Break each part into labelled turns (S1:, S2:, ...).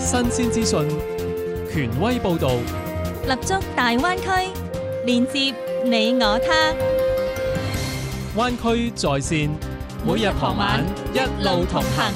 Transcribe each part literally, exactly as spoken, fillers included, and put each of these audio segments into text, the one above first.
S1: 新鮮資訊，權威報導，
S2: 立足大灣區，連接你我他。
S1: 灣區在線，每日傍晚一路同行。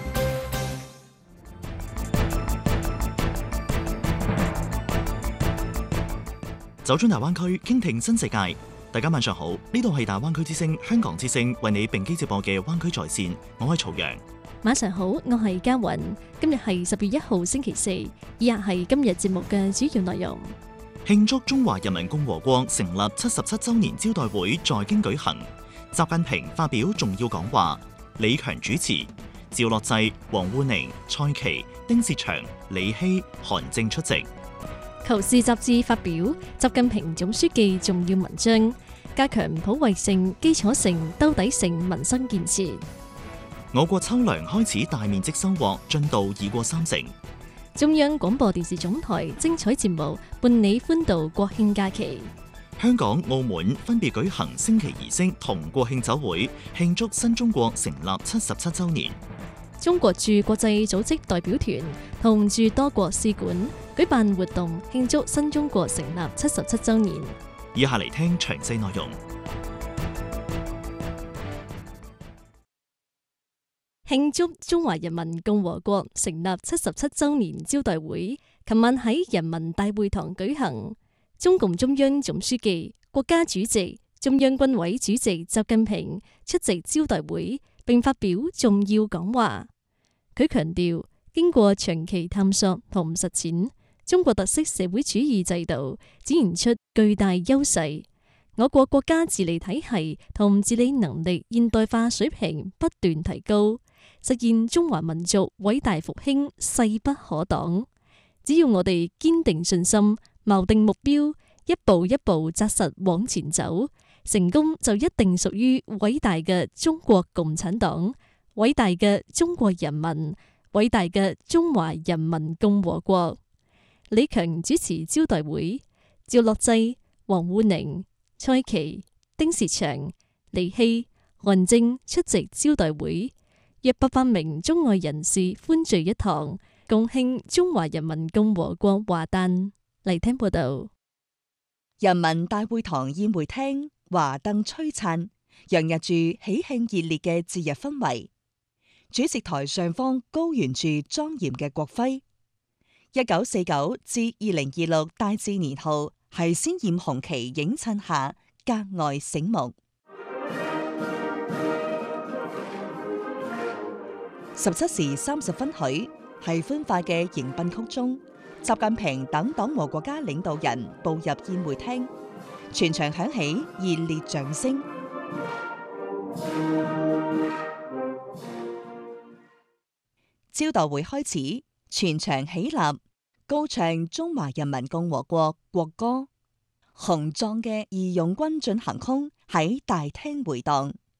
S3: 走進大灣區，傾聽新世界。大家晚上好，呢度係大灣區之聲香港之聲為你並機直播嘅灣區在線，我係曹陽。
S4: 晚上好，我係嘉雲。今日係十月一號星期四，以下係今日節目嘅主要內容。
S3: 慶祝中華人民共和國成立七十七周年招待會在京舉行，習近平發表重要講話，李強主持，趙樂際、王滬寧、蔡奇、丁薛祥、李希、韓正出席。
S4: 求是雜誌發表習近平總書記重要文章，加強普惠性、基礎性、兜底性民生建設。
S3: 我國秋糧開始大面積收穫，進度已過三成。
S4: 中央廣播電視總台精彩節目伴你歡度國慶假期。
S3: 香港、澳門分別舉行升旗儀式同國慶酒會，慶祝新中國成立七十七周年。
S4: 中國駐國際組織代表團同駐多國使館舉辦活動，慶祝新中國成立七十七周年。
S3: 以下嚟聽詳細內容。
S4: 慶祝中華人民共和國成立七十七周年招待會，琴晚喺人民大會堂舉行。中共中央總書記、國家主席、中央軍委主席習近平出席招待會，並發表重要講話。佢強調，經過長期探索同實踐，中國特色社會主義制度展現出巨大優勢，我國國家治理體系同治理能力現代化水平不斷提高，實現中華民族偉大復興勢不可擋。只要我哋堅定信心，錨定目標，一步一步紮實往前走，成功就一定屬於偉大嘅中國共產黨、偉大嘅中國人民、偉大嘅中華人民共和國。李強主持招待會，趙樂際、王滬寧、蔡奇、丁薛祥、李希、韓正出席招待會，約八百名中外人士歡聚一堂，共慶中華人民共和國華誕。嚟聽報道。
S5: 人民大會堂宴會廳華燈璀璨，洋溢住喜慶熱烈嘅節日氛圍。主席台上方高懸住莊嚴嘅國徽。一九四九至二零二六大治年號係鮮艷紅旗映襯下格外醒目。十七時三十分許係歡快嘅迎賓曲中，習近平等黨和國家領導人步入宴會廳，全場響起熱烈掌聲。招待會開始，全場起立，高唱中華人民共和國國歌，雄壯嘅義勇軍進行曲喺大廳回盪。